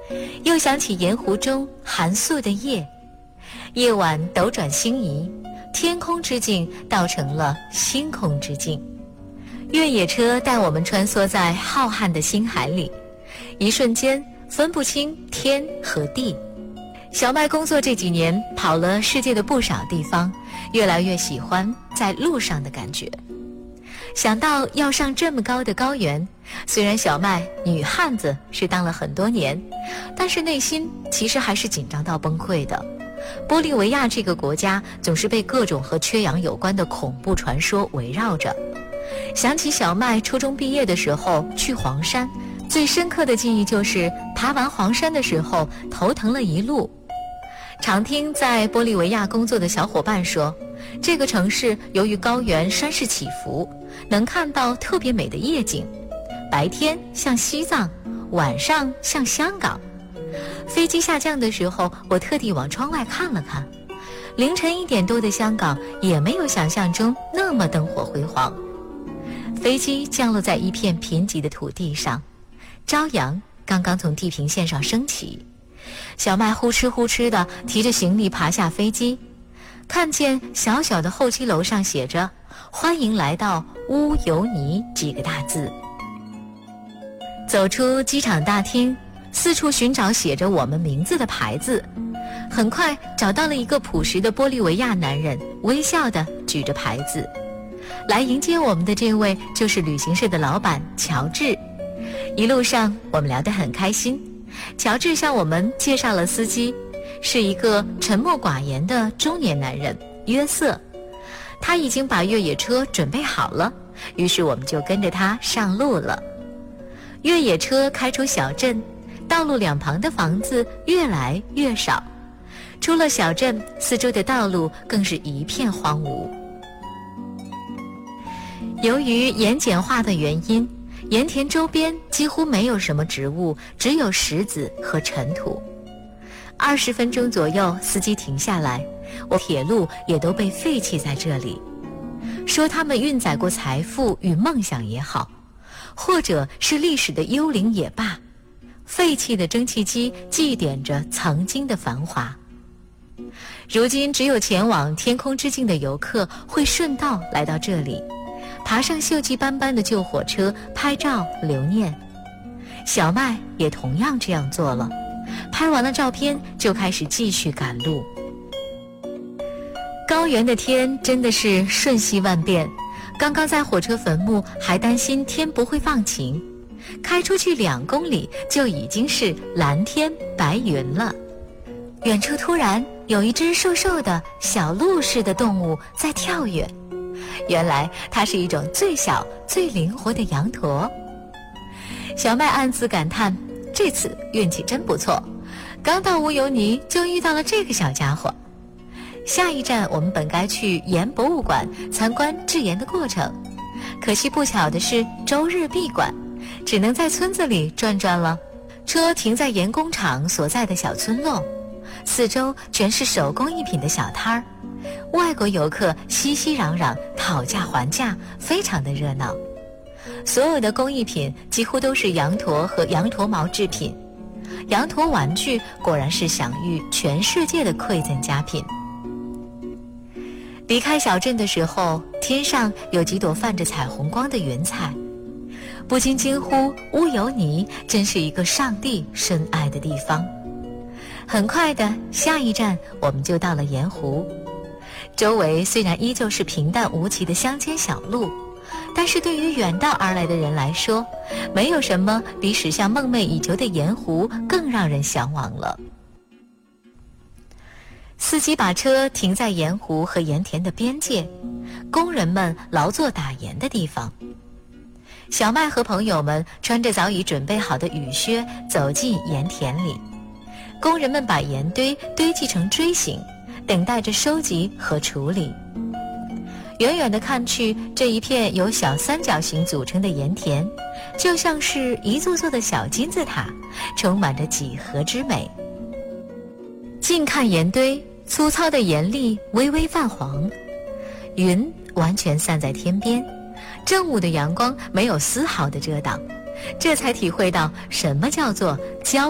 又想起盐湖中寒素的夜，夜晚斗转星移，天空之境倒成了星空之境。越野车带我们穿梭在浩瀚的星海里，一瞬间分不清天和地。小麦工作这几年跑了世界的不少地方，越来越喜欢在路上的感觉。想到要上这么高的高原，虽然小麦女汉子是当了很多年，但是内心其实还是紧张到崩溃的。玻利维亚这个国家总是被各种和缺氧有关的恐怖传说围绕着。想起小麦初中毕业的时候去黄山，最深刻的记忆就是爬完黄山的时候头疼了一路。常听在玻利维亚工作的小伙伴说，这个城市由于高原山势起伏，能看到特别美的夜景，白天像西藏，晚上像香港。飞机下降的时候，我特地往窗外看了看，凌晨1点多的香港也没有想象中那么灯火辉煌。飞机降落在一片贫瘠的土地上，朝阳刚刚从地平线上升起。小麦呼哧呼哧地提着行李爬下飞机，看见小小的候机楼上写着欢迎来到乌尤尼几个大字。走出机场大厅，四处寻找写着我们名字的牌子，很快找到了一个朴实的玻利维亚男人，微笑地举着牌子。来迎接我们的这位就是旅行社的老板乔治。一路上我们聊得很开心，乔治向我们介绍了司机，是一个沉默寡言的中年男人约瑟。他已经把越野车准备好了，于是我们就跟着他上路了。越野车开出小镇，道路两旁的房子越来越少，出了小镇，四周的道路更是一片荒芜。由于盐碱化的原因，盐田周边几乎没有什么植物，只有石子和尘土。20分钟左右，司机停下来，铁路也都被废弃在这里。说他们运载过财富与梦想也好，或者是历史的幽灵也罢，废弃的蒸汽机祭奠着曾经的繁华。如今只有前往天空之境的游客会顺道来到这里，爬上锈迹斑斑的旧火车拍照留念。小麦也同样这样做了，拍完了照片就开始继续赶路。高原的天真的是瞬息万变，刚刚在火车坟墓还担心天不会放晴，开出去2公里就已经是蓝天白云了。远处突然有一只瘦瘦的小鹿似的动物在跳跃，原来它是一种最小最灵活的羊驼。小麦暗自感叹，这次运气真不错，刚到乌尤尼就遇到了这个小家伙。下一站我们本该去盐博物馆参观制盐的过程，可惜不巧的是周日闭馆，只能在村子里转转了。车停在盐工厂所在的小村落，四周全是手工艺品的小摊儿，外国游客熙熙攘攘，讨价还价，非常的热闹。所有的工艺品几乎都是羊驼和羊驼毛制品，羊驼玩具果然是享誉全世界的馈赠佳品。离开小镇的时候，天上有几朵泛着彩虹光的云彩，不禁惊呼，乌尤尼真是一个上帝深爱的地方。很快的，下一站我们就到了盐湖。周围虽然依旧是平淡无奇的乡间小路，但是对于远道而来的人来说，没有什么比驶向梦寐以求的盐湖更让人向往了。司机把车停在盐湖和盐田的边界，工人们劳作打盐的地方。小麦和朋友们穿着早已准备好的雨靴走进盐田里，工人们把盐堆积成锥形，等待着收集和处理。远远地看去，这一片由小三角形组成的盐田，就像是一座座的小金字塔，充满着几何之美。近看盐堆，粗糙的盐粒微微泛黄，云完全散在天边，正午的阳光没有丝毫的遮挡，这才体会到什么叫做交